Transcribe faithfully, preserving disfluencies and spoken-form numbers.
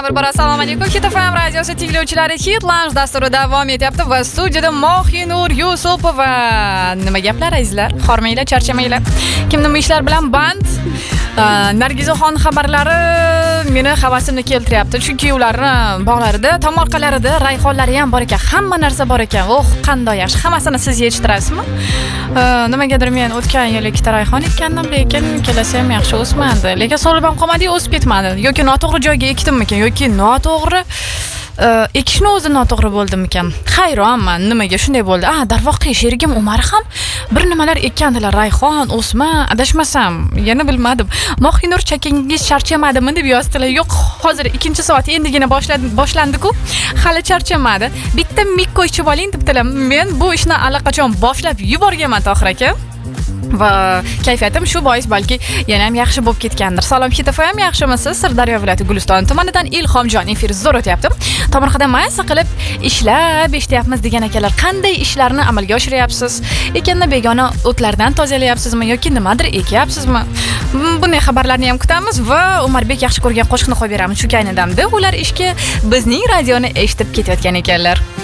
Bir bora assalomu alaykum. Hit F M radiosi tinglovchilari, Hit Lounge dasturi davom etyapti va studiyada Mohinur Yusupova. Nima gaplar azizlar? Xormanglar, charchamanglar. Kim nima ishlar bilan band? Nargizaxon xabarlari meni havasimni keltiryapti. Chunki ularning bog'larida, tomorqalarida rayhonlari ham bor ekan. Hamma narsa bor ekan. Oh, qanday yaxshi. Hammasini siz yetishtirasizmi? Nimagadir men o'tgan yil ikkita rayhon ekkandim, lekin kelasi ham yaxshi o'smadi. Lekin solib ham qolmadi, o'sib ketmadi. Yoki noto'g'ri joyga ekdimmikan yoki noto'g'ri ekishni o'zi noto'g'ri bo'ldimikan. Hayronman, nimaga shunday bo'ldi? Ah, darvoqe sherigim Umar ham bir nimalar ekkandilar, rayhon, o'sma, adashmasam, yana bilmadim. Mohinur chakangiz charchamadimi deb yozdilar. Yo'q, hozir ikkinchi soat endigina boshlandi-ku. Hali charchamadi. Bitta mik qo'yib oling debdilar. Men bu ishni allaqachon boshlab yuborganman Tohir aka. Va kayfiyatim shu bois balki yana ham yaxshi bo'lib ketgandir. Salom Hit F M, yaxshimisiz? Sirdaryo viloyati Guliston tumanidan Ilhomjon efir zo'r o'tyapti. Tomorqada maysa qilib ishlab eshityapmiz degan akalar, qanday ishlarni amalga oshiryapsiz? Ekinni begona o'tlardan tozalayapsizmi yoki nimadir ekyapsizmi? Bunday xabarlarni ham kutamiz va Umarbek yaxshi ko'rgan qo'shiqni qo'yib beramiz. Shu kaynidamda ular ishga bizning radioni eshitib ketayotgan ekanlar.